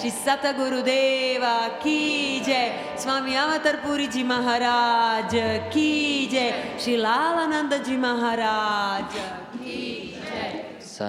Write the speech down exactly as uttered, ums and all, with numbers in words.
श्री सतगुरुदेवा की जय, स्वामी अवतारपुरी जी महाराज की जय, श्री लालानंद जी महाराज की